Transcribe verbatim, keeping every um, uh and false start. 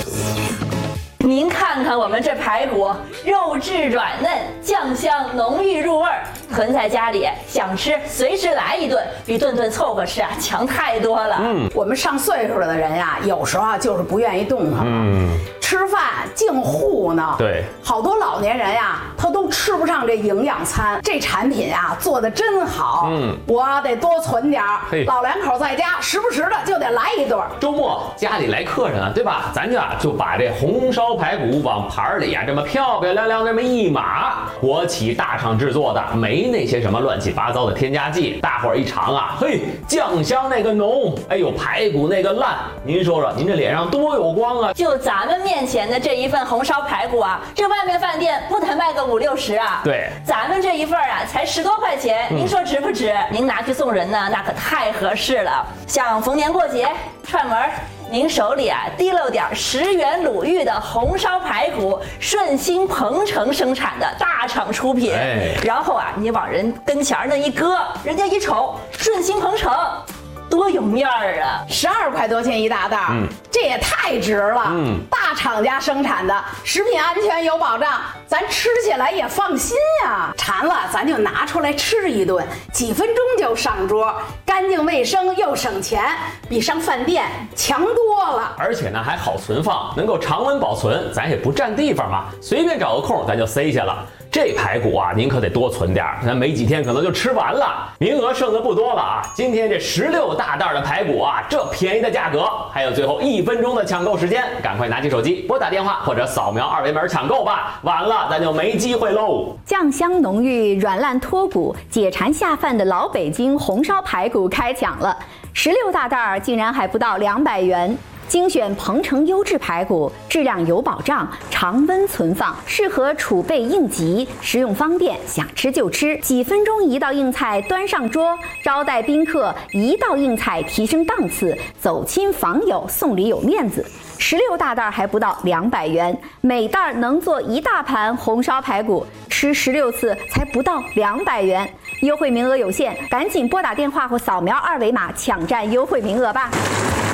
您看看我们这排骨，肉质软嫩，酱香浓郁入味儿，囤在家里想吃随时来一顿，比顿顿凑合吃啊强太多了。 嗯， 我们上岁数了的人呀、啊，有时候啊就是不愿意动弹。嗯。吃饭净糊呢， 对， 好多老年人呀，他都吃不上这营养餐。这产品呀做的真好，嗯，我得多存点儿。老两口在家时不时的就得来一顿。 周末家里来客人啊，对吧？咱家就把这红烧排骨往盘里啊这么漂漂亮亮这么一码，国企大厂制作的，没那些什么乱七八糟的添加剂。大伙儿一尝啊，嘿，酱香那个浓，哎呦，排骨那个烂，您说说，您这脸上多有光啊！ 就咱们面前的这一份红烧排骨啊，这外面饭店不得卖个五六十啊？ 对， 咱们这一份啊才十多块钱，您说值不值？您拿去送人呢，那可太合适了。像逢年过节串门，您手里啊提溜点十元鲁豫的红烧排骨，顺兴鹏城生产的大厂出品，哎、然后啊你往人跟前那一搁，人家一瞅顺兴鹏城。多有面儿啊！ 十二块多钱一大袋，嗯，这也太值了。嗯，大厂家生产的，食品安全有保障，咱吃起来也放心呀。馋了咱就拿出来吃一顿，几分钟就上桌，干净卫生又省钱，比上饭店强多了。 而且呢还好存放，能够常温保存，咱也不占地方嘛，随便找个空咱就塞下了。这排骨啊，您可得多存点，咱没几天可能就吃完了，名额剩的不多了啊！今天这十六大袋的排骨啊，这便宜的价格，还有最后一分钟的抢购时间，赶快拿起手机拨打电话或者扫描二维码抢购吧，晚了咱就没机会喽！ 酱香浓郁、软烂脱骨、解馋下饭的老北京红烧排骨开抢了，十六大袋竟然还不到两百元。精选鹏城优质排骨，质量有保障，常温存放，适合储备应急，食用方便，想吃就吃，几分钟一道硬菜端上桌，招待宾客一道硬菜提升档次，走亲访友送礼有面子。十六大袋还不到两百元，每袋能做一大盘红烧排骨，吃十六次才不到两百元，优惠名额有限，赶紧拨打电话或扫描二维码抢占优惠名额吧。